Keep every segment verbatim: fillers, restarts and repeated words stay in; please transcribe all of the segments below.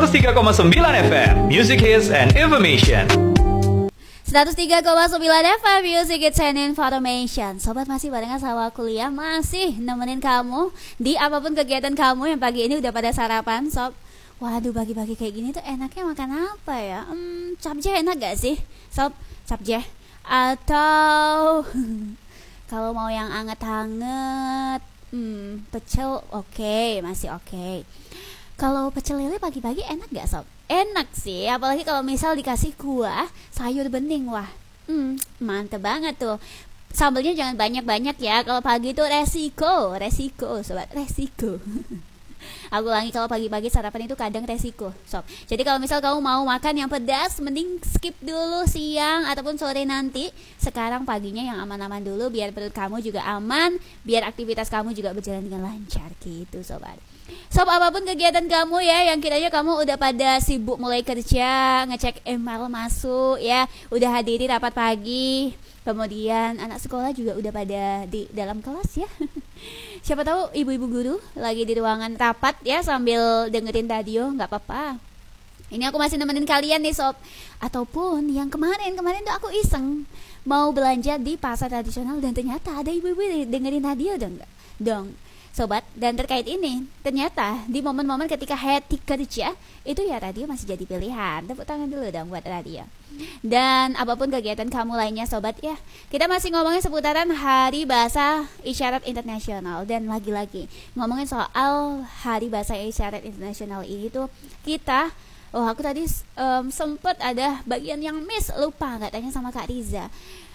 seratus tiga koma sembilan F M, Music Hits and Information. seratus tiga koma sembilan F M Music Hits and Information. Sobat masih barengan sama kuliah, masih nemenin kamu di apapun kegiatan kamu yang pagi ini udah pada sarapan, sob. Waduh, pagi-pagi kayak gini tuh enaknya makan apa ya? Hmm, capcay enak gak sih, sob? Capcay atau kalau mau yang anget-anget, hmm, pecel oke, okay, masih oke. Okay. Kalau pecel lele pagi-pagi enak gak, sob? Enak sih, apalagi kalau misal dikasih kuah sayur bening, wah, hmm, mantep banget tuh. Sambelnya jangan banyak-banyak ya, kalau pagi itu resiko, resiko, sobat, resiko. Aku ulangi, kalau pagi-pagi sarapan itu kadang resiko, sob. Jadi kalau misal kamu mau makan yang pedas, mending skip dulu siang ataupun sore nanti. Sekarang paginya yang aman-aman dulu, biar perut kamu juga aman, biar aktivitas kamu juga berjalan dengan lancar gitu, sobat. Sob, apapun kegiatan kamu ya, yang kiranya kamu udah pada sibuk mulai kerja, ngecek email masuk ya, udah hadiri rapat pagi, kemudian anak sekolah juga udah pada di dalam kelas ya. Siapa tahu ibu-ibu guru lagi di ruangan rapat ya sambil dengerin radio, nggak apa-apa. Ini aku masih nemenin kalian nih, sob. Ataupun yang kemarin-kemarin tuh aku iseng mau belanja di pasar tradisional dan ternyata ada ibu-ibu dengerin radio dong, nggak? Dong. Sobat, dan terkait ini, ternyata di momen-momen ketika hektik kerja, itu ya radio masih jadi pilihan. Tepuk tangan dulu dong buat radio. Dan apapun kegiatan kamu lainnya, sobat ya, kita masih ngomongin seputaran Hari Bahasa Isyarat Internasional. Dan lagi-lagi ngomongin soal Hari Bahasa Isyarat Internasional ini tuh kita, oh aku tadi um, sempet ada bagian yang miss, lupa nggak tanya sama Kak Riza.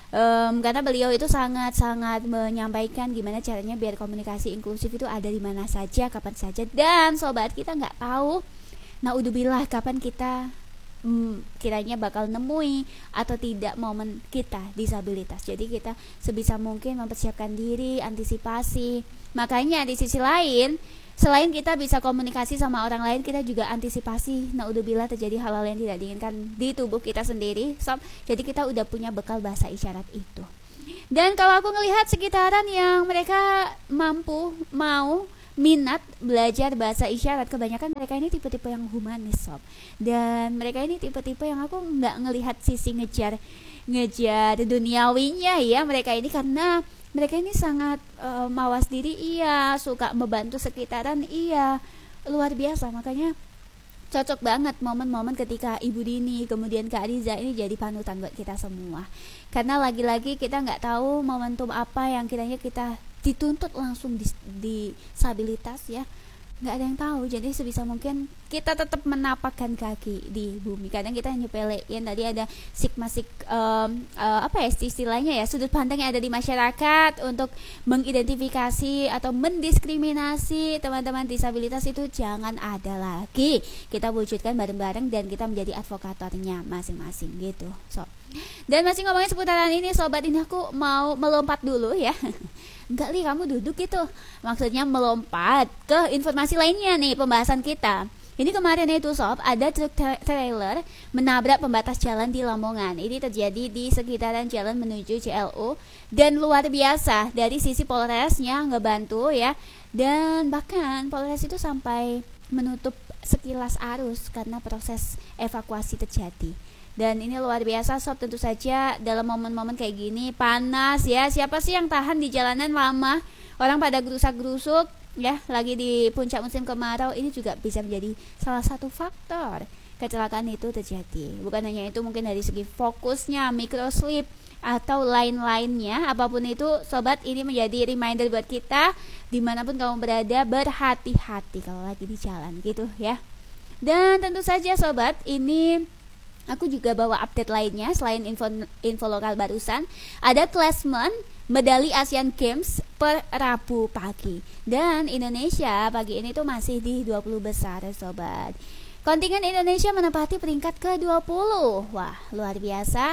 Um, karena beliau itu sangat-sangat menyampaikan gimana caranya biar komunikasi inklusif itu ada di mana saja, kapan saja. Dan sobat, kita nggak tahu naudzubillah kapan kita hmm, kiranya bakal nemui atau tidak momen kita disabilitas. Jadi kita sebisa mungkin mempersiapkan diri, antisipasi. Makanya di sisi lain, selain kita bisa komunikasi sama orang lain, kita juga antisipasi naudzubillah terjadi hal-hal yang tidak diinginkan di tubuh kita sendiri, sob. Jadi kita udah punya bekal bahasa isyarat itu. Dan kalau aku ngelihat sekitaran yang mereka mampu, mau, minat belajar bahasa isyarat, kebanyakan mereka ini tipe-tipe yang humanis, sob. Dan mereka ini tipe-tipe yang aku nggak ngelihat sisi ngejar ngejar duniawinya ya mereka ini, karena mereka ini sangat uh, mawas diri, iya, suka membantu sekitaran, iya, luar biasa. Makanya cocok banget momen-momen ketika Ibu Dini kemudian Kak Riza ini jadi panutan buat kita semua. Karena lagi-lagi kita nggak tahu momentum apa yang kiranya kita dituntut langsung di disabilitas ya, nggak ada yang tahu. Jadi sebisa mungkin kita tetap menapakkan kaki di bumi. Kadang kita nyepelein, tadi ada sigma sig um, uh, apa ya istilahnya ya, sudut pandang yang ada di masyarakat untuk mengidentifikasi atau mendiskriminasi teman-teman disabilitas itu jangan ada lagi. Kita wujudkan bareng-bareng dan kita menjadi advokatornya masing-masing gitu. So, dan masih ngomongin seputaran ini, sobat, ini aku mau melompat dulu ya. Enggak li, kamu duduk gitu. Maksudnya melompat ke informasi lainnya nih pembahasan kita. Ini kemarin itu, sob, ada truk tra- trailer menabrak pembatas jalan di Lamongan. Ini terjadi di sekitaran jalan menuju C L U. Dan luar biasa, dari sisi Polresnya ngebantu ya. Dan bahkan Polres itu sampai menutup sekilas arus karena proses evakuasi terjadi. Dan ini luar biasa, sob. Tentu saja dalam momen-momen kayak gini panas ya, siapa sih yang tahan di jalanan lama? Orang pada gerusak-gerusuk ya, lagi di puncak musim kemarau. Ini juga bisa menjadi salah satu faktor kecelakaan itu terjadi. Bukan hanya itu, mungkin dari segi fokusnya, microslip atau lain-lainnya, apapun itu, sobat, ini menjadi reminder buat kita dimanapun kamu berada, berhati-hati kalau lagi di jalan gitu ya. Dan tentu saja, sobat, ini aku juga bawa update lainnya selain info, info lokal barusan. Ada klasmen medali Asian Games per Rabu pagi. Dan Indonesia pagi ini tuh masih di dua puluh besar, sobat. Kontingen Indonesia menempati peringkat ke dua puluh. Wah, luar biasa.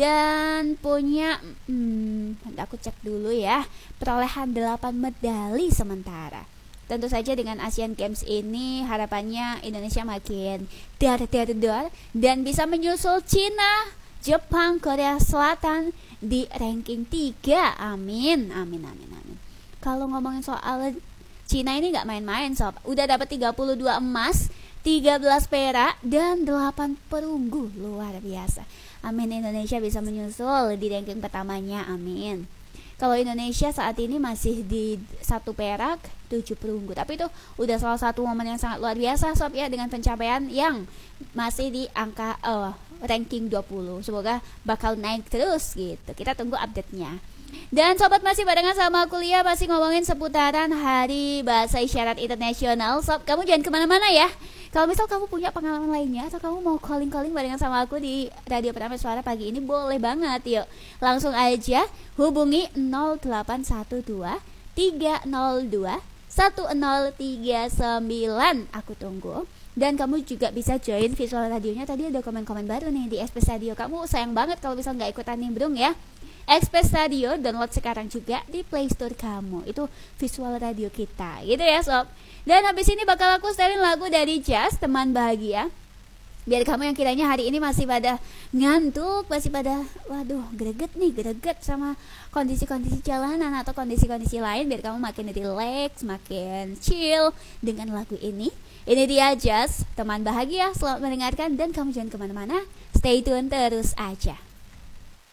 Dan punya hmm, aku cek dulu ya, perolehan delapan medali sementara. Tentu saja dengan Asian Games ini harapannya Indonesia makin dar-dar-dar dan bisa menyusul Cina, Jepang, Korea Selatan di ranking tiga. Amin, amin, amin, amin. Kalau ngomongin soal Cina ini gak main-main, sob. Udah dapat tiga puluh dua emas tiga belas perak, dan delapan perunggu. Luar biasa. Amin, Indonesia bisa menyusul di ranking pertamanya, amin. Kalau Indonesia saat ini masih di satu perak, tujuh perunggu. Tapi itu udah salah satu momen yang sangat luar biasa sob ya, dengan pencapaian yang masih di angka uh, ranking dua puluh. Semoga bakal naik terus gitu. Kita tunggu update-nya. Dan sobat masih barengan sama kuliah, masih ngomongin seputaran Hari Bahasa Isyarat Internasional. Sob, kamu jangan kemana-mana ya. Kalau misal kamu punya pengalaman lainnya, atau kamu mau calling-calling barengan sama aku di Radio Perdana Suara pagi ini, boleh banget. Yuk, langsung aja hubungi nol delapan satu dua tiga nol dua satu nol tiga sembilan. Aku tunggu. Dan kamu juga bisa join visual radionya. Tadi ada komen-komen baru nih di Express Radio. Kamu sayang banget kalau misal nggak ikutan nimbrung ya. Express Radio download sekarang juga di Play Store kamu. Itu visual radio kita, gitu ya sob. Dan habis ini bakal aku setelin lagu dari Jazz, Teman Bahagia. Biar kamu yang kiranya hari ini masih pada ngantuk, masih pada waduh greget nih, greget sama kondisi-kondisi jalanan atau kondisi-kondisi lain, biar kamu makin relax, makin chill dengan lagu ini. Ini dia Jazz, Teman Bahagia. Selamat mendengarkan dan kamu jangan kemana-mana. Stay tune terus aja.